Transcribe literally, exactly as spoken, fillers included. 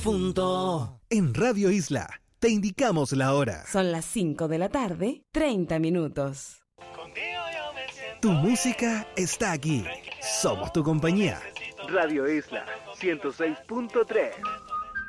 difunto. En Radio Isla, te indicamos la hora. Son las cinco de la tarde, treinta minutos. Tu música está aquí. Somos tu compañía. Radio Isla ciento seis punto tres.